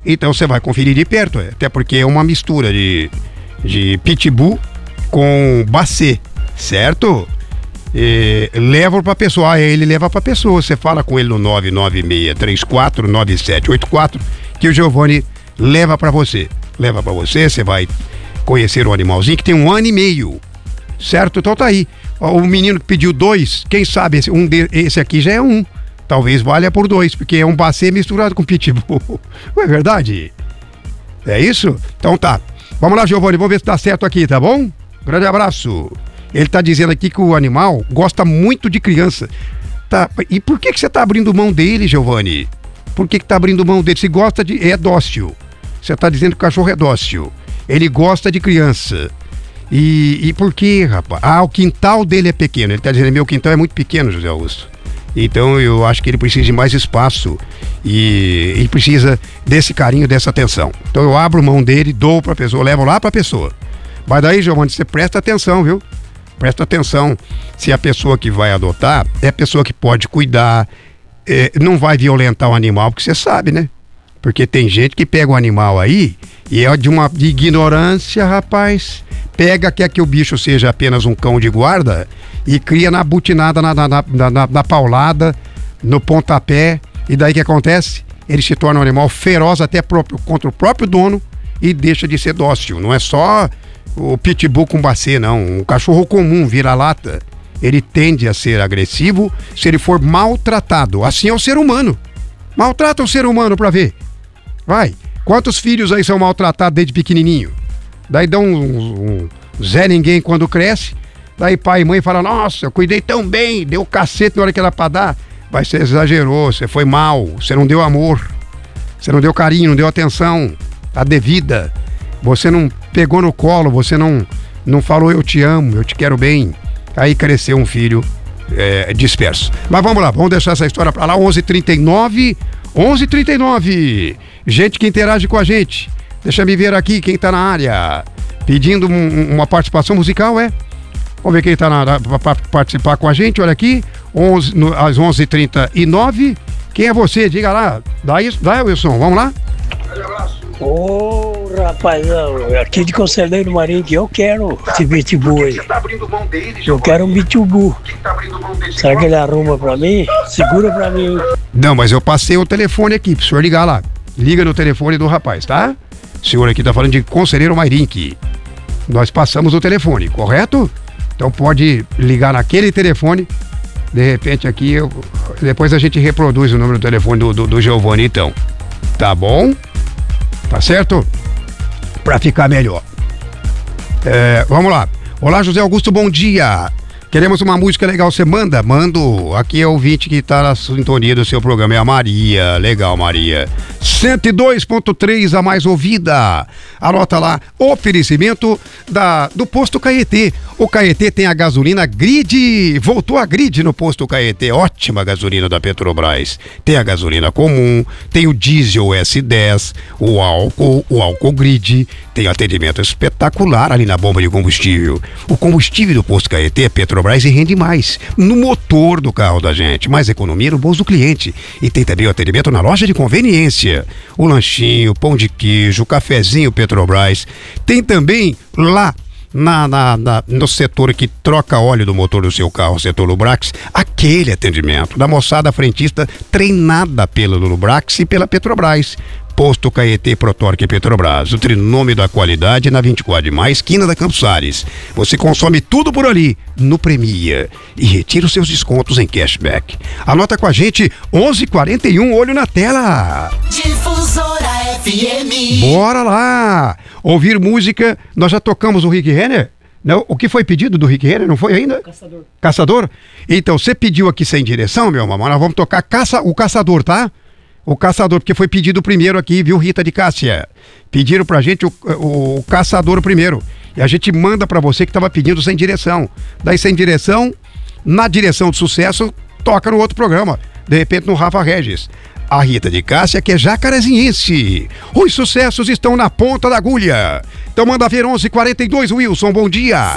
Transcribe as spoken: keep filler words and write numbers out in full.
Então você vai conferir de perto, até porque é uma mistura de, de pitbull com bacê, certo? E leva pra pessoa, ah, ele leva pra pessoa. Você fala com ele no nove nove seis três quatro nove sete oito quatro que o Giovanni leva pra você. Leva pra você, você vai conhecer o animalzinho que tem um ano e meio, certo? Então tá aí. O menino que pediu dois, quem sabe esse, um de, esse aqui já é um. Talvez valha por dois, porque é um bacê misturado com pitbull. Não é verdade? É isso? Então tá. Vamos lá, Giovanni, vamos ver se tá certo aqui, tá bom? Grande abraço. Ele tá dizendo aqui que o animal gosta muito de criança. Tá. E por que que você tá abrindo mão dele, Giovanni? Por que que tá abrindo mão dele? Se gosta de... É dócil. Você tá dizendo que o cachorro é dócil. Ele gosta de criança. E, e por quê, rapaz? Ah, o quintal dele é pequeno. Ele tá dizendo, meu quintal é muito pequeno, José Augusto. Então eu acho que ele precisa de mais espaço e, e precisa desse carinho, dessa atenção. Então eu abro mão dele, dou pra pessoa, levo lá pra pessoa. Mas daí, Giovanni, você presta atenção, viu? Presta atenção se a pessoa que vai adotar é a pessoa que pode cuidar, é, não vai violentar o animal, porque você sabe, né? Porque tem gente que pega o animal aí e é de uma ignorância, rapaz. Pega, quer que o bicho seja apenas um cão de guarda e cria na butinada, na, na, na, na, na paulada, no pontapé. E daí o que acontece? Ele se torna um animal feroz até próprio, contra o próprio dono e deixa de ser dócil. Não é só o pitbull com bacê, não. Um cachorro comum, vira-lata, ele tende a ser agressivo se ele for maltratado. Assim é o ser humano. Maltrata o ser humano pra ver. Vai. Quantos filhos aí são maltratados desde pequenininho? Daí dão um, um Zé Ninguém quando cresce. Daí pai e mãe falam, nossa, eu cuidei tão bem, deu cacete na hora que era pra dar. Mas você exagerou, você foi mal, você não deu amor, você não deu carinho, não deu atenção a devida. Você não pegou no colo, você não, não falou eu te amo, eu te quero bem. Aí cresceu um filho é, disperso. Mas vamos lá, vamos deixar essa história pra lá. onze e trinta e nove, onze e trinta e nove. Gente que interage com a gente. Deixa me ver aqui quem tá na área. Pedindo um, uma participação musical, é? Vamos ver quem tá na, pra participar com a gente. Olha aqui, onze, no, às onze e trinta e nove. Quem é você? Diga lá. Dá isso, dá, Wilson. Vamos lá? Ô, oh, rapazão, aqui de Conselheiro Marinho que eu quero esse pitbull aí. Eu quero um pitbull. Será que ele arruma pra mim? Segura pra mim. Não, mas eu passei o telefone aqui pro senhor ligar lá. Liga no telefone do rapaz, tá? O senhor aqui tá falando de Conselheiro Mairink. Nós passamos o telefone, correto? Então pode ligar naquele telefone. De repente aqui, eu, depois a gente reproduz o número do telefone do, do, do Giovanni, então. Tá bom? Tá certo? Pra ficar melhor. É, vamos lá. Olá, José Augusto, bom dia. Queremos uma música legal, você manda? Mando. Aqui é o ouvinte que tá na sintonia do seu programa, é a Maria. Legal, Maria. cento e dois ponto três, a mais ouvida. Anota lá, oferecimento da, do Posto Caetê. O Caetê tem a gasolina Grid. Voltou a Grid no Posto Caetê. Ótima gasolina da Petrobras. Tem a gasolina comum, tem o diesel S dez, o álcool, o álcool Grid. Tem atendimento espetacular ali na bomba de combustível. O combustível do Posto Caetê é Petrobras e rende mais no motor do carro da gente. Mais economia no bolso do cliente. E tem também o atendimento na loja de conveniência. O lanchinho, pão de queijo, cafezinho Petrobras. Tem também lá Na, na, na, no setor que troca óleo do motor do seu carro, setor Lubrax, aquele atendimento da moçada frentista treinada pela Lubrax e pela Petrobras. Posto Caetê, Protorque Petrobras, o trinômio da qualidade na vinte e quatro de maio, esquina da Campos Ares. Você consome tudo por ali, no Premia, e retira os seus descontos em cashback. Anota com a gente, onze e quarenta e um, olho na tela. Difusora F M. Bora lá! Ouvir música, nós já tocamos o Rick Renner? Não, o que foi pedido do Rick Renner? Não foi ainda? Caçador. Caçador? Então, você pediu aqui sem direção, meu mamãe, nós vamos tocar caça, o Caçador, tá? O Caçador, porque foi pedido primeiro aqui, viu, Rita de Cássia? Pediram pra gente o, o, o Caçador primeiro. E a gente manda pra você que tava pedindo sem direção. Daí sem direção, na direção de sucesso, toca no outro programa. De repente no Rafa Regis. A Rita de Cássia, que é jacarezinhense. Os sucessos estão na ponta da agulha. Então manda ver onze e quarenta e dois, Wilson, bom dia.